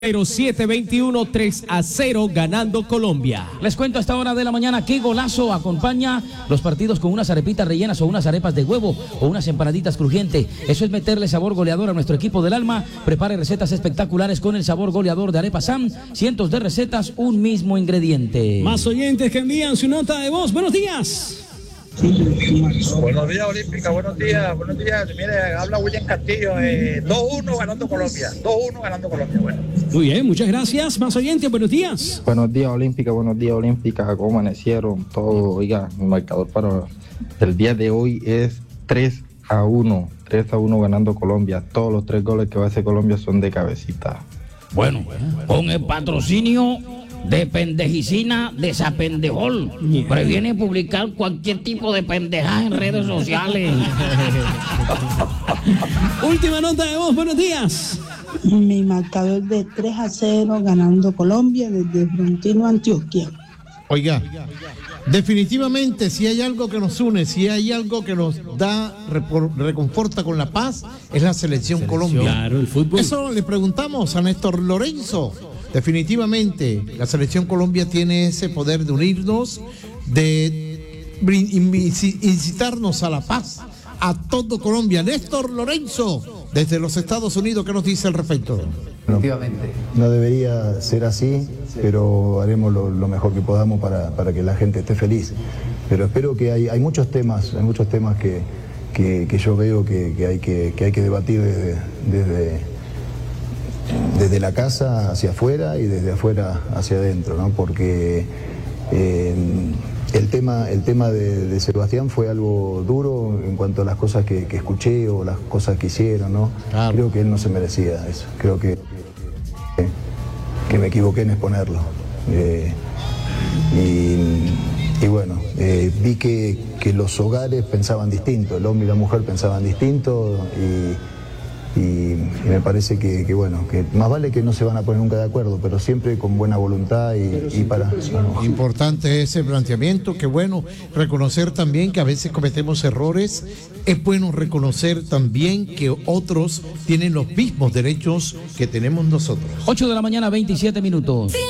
0721 3-0 ganando Colombia. Les cuento a esta hora de la mañana qué golazo acompaña los partidos con unas arepitas rellenas o unas arepas de huevo o unas empanaditas crujientes. Eso es meterle sabor goleador a nuestro equipo del alma. Prepare recetas espectaculares con el sabor goleador de Arepa Sam. Cientos de recetas, un mismo ingrediente. Más oyentes que envían su nota de voz. Buenos días. Buenos días, Olímpica, buenos días. Mire, habla William Castillo, 2-1 ganando Colombia, 2-1 ganando Colombia, bueno. Muy bien, muchas gracias. Más oyentes, buenos días. Buenos días, Olímpica, ¿cómo amanecieron? Todo, oiga, el marcador para el día de hoy es 3-1 ganando Colombia. Todos los 3 goles que va a hacer Colombia son de cabecita. Bueno, con el patrocinio de Pendejicina de Zapendejol. Previene publicar cualquier tipo de pendejaje en redes sociales. Última nota de voz, buenos días. Mi marcador de 3-0 ganando Colombia desde Frontino, Antioquia. Oiga, definitivamente si hay algo que nos une, si hay algo que nos da, reconforta con la paz, es la selección Colombia. Claro, el fútbol. Eso le preguntamos a Néstor Lorenzo. Definitivamente la selección Colombia tiene ese poder de unirnos, de incitarnos a la paz a todo Colombia. Néstor Lorenzo, desde los Estados Unidos, ¿qué nos dice al respecto? No debería ser así, pero haremos lo mejor que podamos para que la gente esté feliz. Pero espero que hay muchos temas que yo veo que hay que debatir desde la casa hacia afuera y desde afuera hacia adentro, ¿no? Porque el tema de Sebastián fue algo duro en cuanto a las cosas que escuché o las cosas que hicieron, ¿no? Claro. Creo que él no se merecía eso. Creo que me equivoqué en exponerlo. Y bueno, vi que los hogares pensaban distinto, el hombre y la mujer pensaban distinto y me parece que bueno, que más vale que no se van a poner nunca de acuerdo, pero siempre con buena voluntad y para... Bueno. Importante ese planteamiento, que bueno, reconocer también que a veces cometemos errores, es bueno reconocer también que otros tienen los mismos derechos que tenemos nosotros. 8 de la mañana, 27 minutos.